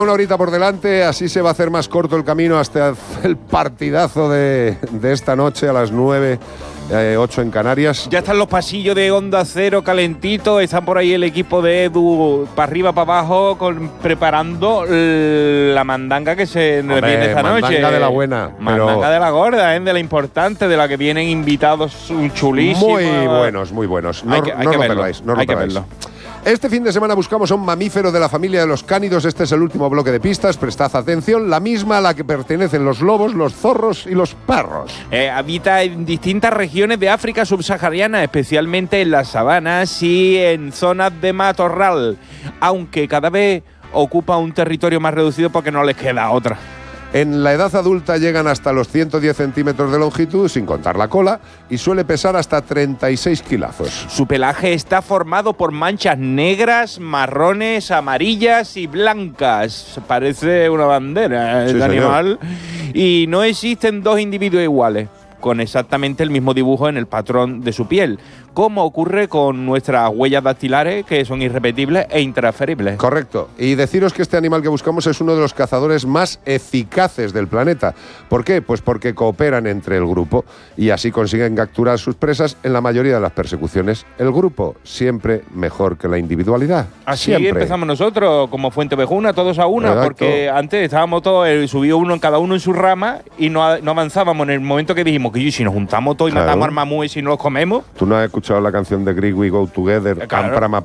Una horita por delante, así se va a hacer más corto el camino hasta el partidazo de esta noche a las 9, 8 en Canarias. Ya están los pasillos de Onda Cero calentitos, están por ahí el equipo de Edu para arriba, para abajo, preparando la mandanga que se nos viene esta noche. Mandanga de la buena. Mandanga de la gorda, de la importante, de la que vienen invitados chulísimos. Muy buenos. No hay que perdáis, no lo perdáis. Este fin de semana buscamos a un mamífero de la familia de los cánidos. Este es el último bloque de pistas. Prestad atención. La misma a la que pertenecen los lobos, los zorros y los perros. Habita en distintas regiones de África subsahariana, especialmente en las sabanas y en zonas de matorral, aunque cada vez ocupa un territorio más reducido porque no les queda otra. En la edad adulta llegan hasta los 110 centímetros de longitud, sin contar la cola, y suele pesar hasta 36 kilazos. Su pelaje está formado por manchas negras, marrones, amarillas y blancas. Parece una bandera de animal. Y no existen dos individuos iguales, con exactamente el mismo dibujo en el patrón de su piel, como ocurre con nuestras huellas dactilares, que son irrepetibles e intransferibles. Correcto. Y deciros que este animal que buscamos es uno de los cazadores más eficaces del planeta. ¿Por qué? Pues porque cooperan entre el grupo y así consiguen capturar sus presas en la mayoría de las persecuciones. El grupo siempre mejor que la individualidad. Así siempre. Empezamos nosotros, como Fuente Vejuna, todos a una. Exacto. Porque antes estábamos todos, subido uno en cada uno en su rama y no avanzábamos. En el momento que dijimos que si nos juntamos todos y matamos al mamú y si no los comemos. ¿Tú no has escuchado la canción de Greek We Go Together? Claro. Prama,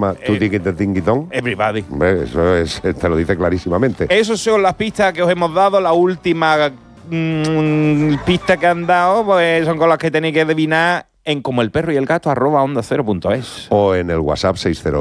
tu Everybody. Eso es, te lo dice clarísimamente. Esas son las pistas que os hemos dado. La última pista que han dado pues son con las que tenéis que adivinar en como el perro y el gato @ondacero.es. O en el WhatsApp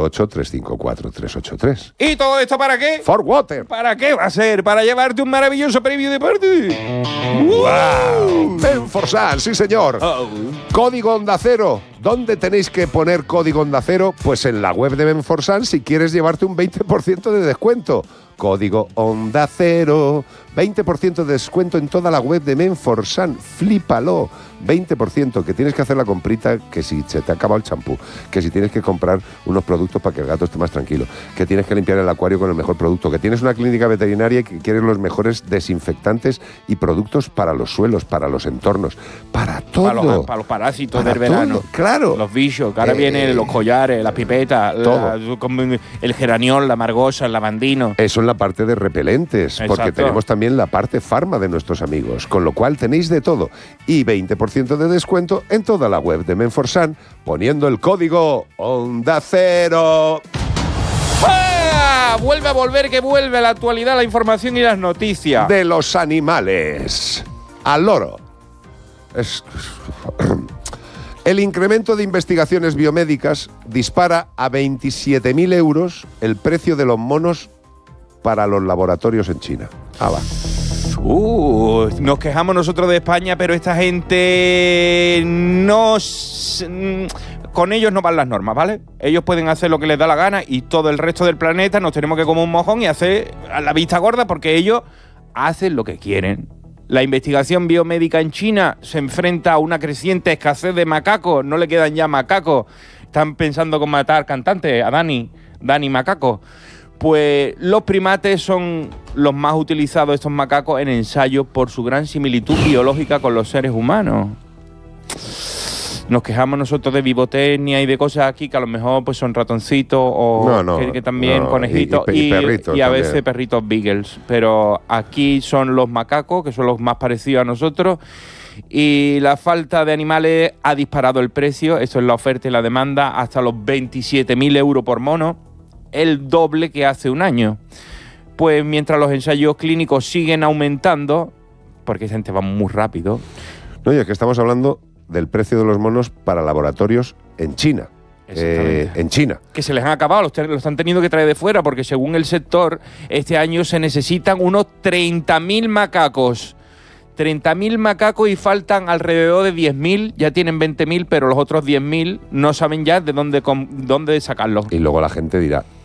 608-354-383. ¿Y todo esto para qué? For Water. ¿Para qué va a ser? Para llevarte un maravilloso premio de parte. ¡Wow! Menforsan, sí señor. Código Onda Cero. ¿Dónde tenéis que poner código Onda Cero? Pues en la web de Menforsan si quieres llevarte un 20% de descuento. Código Onda Cero. 20% de descuento en toda la web de Menforsan. Flípalo. 20%, que tienes que hacer la comprita, que si se te ha acabado el champú, que si tienes que comprar unos productos para que el gato esté más tranquilo, que tienes que limpiar el acuario con el mejor producto, que tienes una clínica veterinaria y que quieres los mejores desinfectantes y productos para los suelos, para los entornos, para todo. Para los parásitos del verano. Claro. Los bichos, que ahora vienen los collares, las pipetas, el geraniol, la margosa, el lavandino. Eso en la parte de repelentes. Exacto. Porque tenemos también la parte farma de nuestros amigos, con lo cual tenéis de todo. Y 20% de descuento en toda la web de Menforsan poniendo el código Onda Cero. Vuelve a volver, que vuelve a la actualidad, la información y las noticias. De los animales. Al loro. El incremento de investigaciones biomédicas dispara a 27.000 euros el precio de los monos para los laboratorios en China. Va. Nos quejamos nosotros de España, pero esta gente con ellos no van las normas, ¿vale? Ellos pueden hacer lo que les da la gana y todo el resto del planeta nos tenemos que comer un mojón y hacer a la vista gorda porque ellos hacen lo que quieren. La investigación biomédica en China se enfrenta a una creciente escasez de macacos. No le quedan ya macacos. Están pensando con matar cantantes a Dani Macaco. Pues los primates son los más utilizados, estos macacos, en ensayos por su gran similitud biológica con los seres humanos. Nos quejamos nosotros de vivotecnia y de cosas aquí que a lo mejor pues son ratoncitos o que también conejitos y perritos y a veces también. Perritos beagles. Pero aquí son los macacos, que son los más parecidos a nosotros. Y la falta de animales ha disparado el precio, eso es la oferta y la demanda, hasta los 27.000 euros por mono. El doble que hace un año. Pues mientras los ensayos clínicos siguen aumentando, porque esa gente va muy rápido. No, y es que estamos hablando del precio de los monos para laboratorios en China. En China. Que se les han acabado, los han tenido que traer de fuera, porque según el sector, este año se necesitan unos 30.000 macacos. 30.000 macacos y faltan alrededor de 10.000, ya tienen 20.000, pero los otros 10.000 no saben ya de dónde sacarlos. Y luego la gente dirá,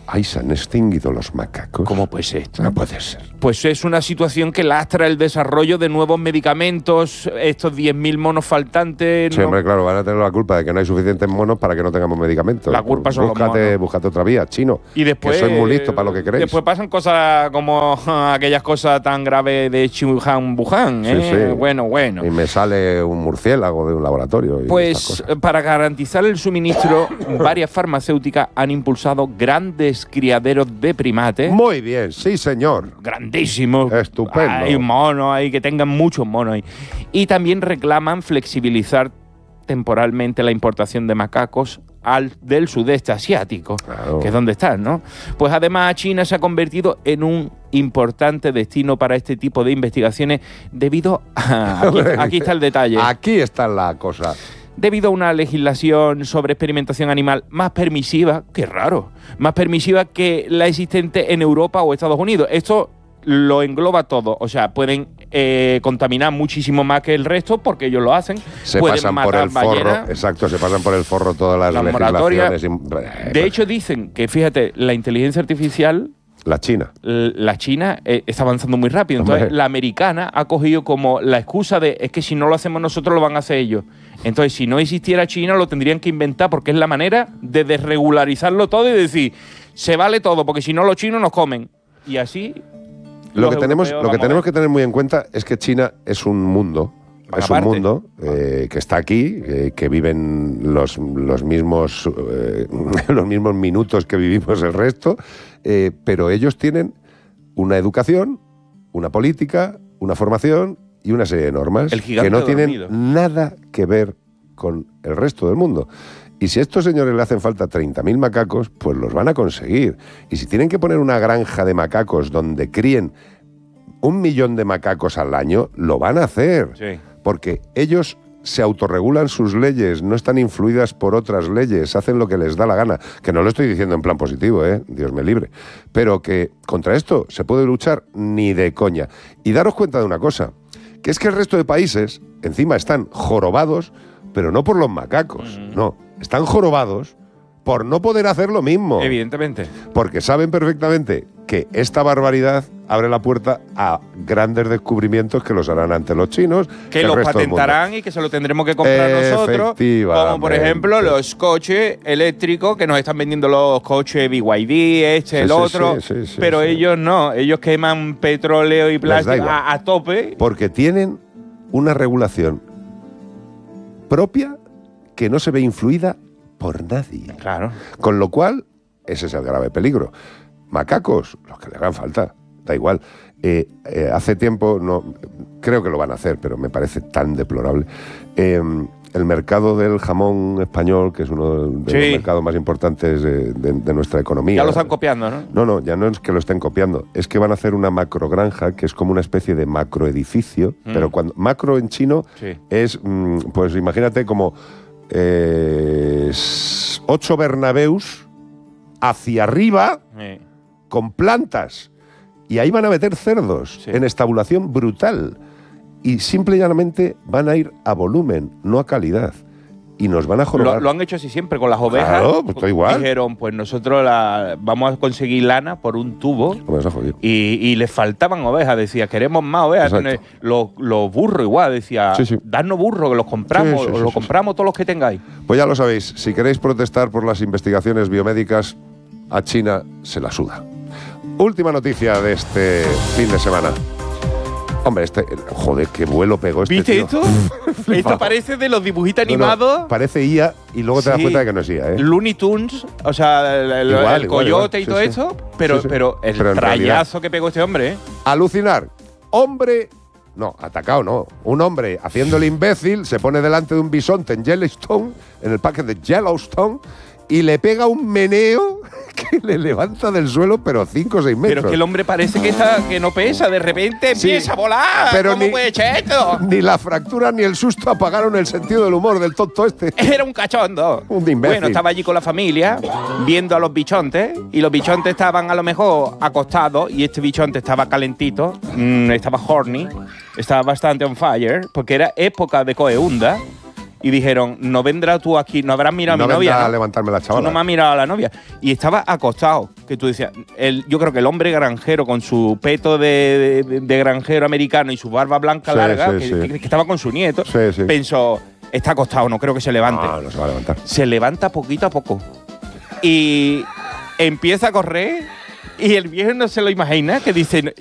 Ay, se han extinguido los macacos. ¿Cómo puede ser esto? No puede ser. Pues es una situación que lastra el desarrollo de nuevos medicamentos, estos 10.000 monos faltantes. Sí, hombre, claro, van a tener la culpa de que no hay suficientes monos para que no tengamos medicamentos. La culpa son los monos. Búscate otra vía, chino. Y después, que soy muy listo para lo que queréis. Después pasan cosas como aquellas cosas tan graves de Wuhan, ¿eh? Sí. Bueno. Y me sale un murciélago de un laboratorio. Pues para garantizar el suministro, varias farmacéuticas han impulsado grandes criaderos de primates. Muy bien, sí, señor. Grandísimos. Estupendo. Hay monos ahí, que tengan muchos monos ahí. Y también reclaman flexibilizar temporalmente la importación de macacos del sudeste asiático, claro, que es donde están, ¿no? Pues además China se ha convertido en un importante destino para este tipo de investigaciones debido a... Aquí está el detalle. Aquí está la cosa. Debido a una legislación sobre experimentación animal más permisiva, qué raro, más permisiva que la existente en Europa o Estados Unidos. Esto lo engloba todo, o sea, pueden contaminar muchísimo más que el resto porque ellos lo hacen. Se pueden pasan matar por el forro, ballenas. Exacto, se pasan por el forro todas las legislaciones. De hecho, dicen que, fíjate, la inteligencia artificial... La China. La China está avanzando muy rápido. Entonces, la americana ha cogido como la excusa de es que si no lo hacemos nosotros, lo van a hacer ellos. Entonces, si no existiera China, lo tendrían que inventar porque es la manera de desregularizarlo todo y decir, se vale todo, porque si no, los chinos nos comen. Y así... Lo que tenemos que tener muy en cuenta es que China es un mundo. Es un mundo que está aquí, que viven los mismos minutos que vivimos el resto, pero ellos tienen una educación, una política, una formación y una serie de normas que no tienen nada que ver con el resto del mundo. Y si a estos señores le hacen falta 30.000 macacos, pues los van a conseguir. Y si tienen que poner una granja de macacos donde críen 1 millón de macacos al año, lo van a hacer. Sí. Porque ellos se autorregulan sus leyes, no están influidas por otras leyes, hacen lo que les da la gana. Que no lo estoy diciendo en plan positivo, Dios me libre. Pero que contra esto se puede luchar ni de coña. Y daros cuenta de una cosa, que es que el resto de países encima están jorobados, pero no por los macacos, no. Están jorobados por no poder hacer lo mismo. Evidentemente. Porque saben perfectamente que esta barbaridad abre la puerta a grandes descubrimientos que los harán ante los chinos. Que los patentarán y que se lo tendremos que comprar nosotros. Como por ejemplo los coches eléctricos que nos están vendiendo los coches BYD, el otro. Pero ellos no. Ellos queman petróleo y plástico a tope. Porque tienen una regulación propia que no se ve influida por nadie. Claro. Con lo cual, ese es el grave peligro. Macacos, los que le hagan falta, da igual. Hace tiempo, no, creo que lo van a hacer, pero me parece tan deplorable. El mercado del jamón español, que es uno de los mercados más importantes de nuestra economía. Ya lo están copiando, ¿no? No, ya no es que lo estén copiando, es que van a hacer una macrogranja, que es como una especie de macroedificio, pero cuando macro en chino es, pues imagínate como 8 Bernabéus hacia arriba con plantas. Y ahí van a meter cerdos en estabulación brutal. Y simple y llanamente van a ir a volumen, no a calidad. Y nos van a jorobar. Lo han hecho así siempre con las ovejas. Claro, pues igual. Dijeron, pues nosotros vamos a conseguir lana por un tubo. Y les faltaban ovejas. Decía, queremos más ovejas. Los burros igual. Decía, dadnos burros, que los compramos. Los compramos todos los que tengáis. Pues ya lo sabéis. Si queréis protestar por las investigaciones biomédicas, a China se la suda. Última noticia de este fin de semana. Hombre, joder, qué vuelo pegó este ¿Viste tío. esto? Esto parece de los dibujitos animados. Parece IA y luego te das cuenta de que no es IA, Looney Tunes, o sea, el coyote y todo eso, pero el rayazo que pegó este hombre, Alucinar. Hombre... No, atacado no. Un hombre haciendo el imbécil se pone delante de un bisonte en Yellowstone, en el parque de Yellowstone, y le pega un meneo que le levanta del suelo, pero 5 o 6 metros. Pero es que el hombre parece que no pesa, de repente empieza a volar. Pero ¿Cómo puede echar esto? Ni la fractura ni el susto apagaron el sentido del humor del tonto este. Era un cachondo. Un imbécil. Bueno, estaba allí con la familia, viendo a los bichontes, y los bichontes estaban a lo mejor acostados, y este bichonte estaba calentito, estaba horny, estaba bastante on fire, porque era época de coeunda. y dijeron, no vendrás tú aquí, no habrás mirado a mi novia. No vendrá ¿no? a levantarme la Tú chavala. no me has mirado a la novia. Y estaba acostado, que tú decías, yo creo que el hombre granjero con su peto de granjero americano y su barba blanca Sí, larga, sí, que estaba con su nieto, Sí. pensó, está acostado, no creo que se levante. No se va a levantar. Se levanta poquito a poco. Y empieza a correr. Y el viejo no se lo imagina, que dice,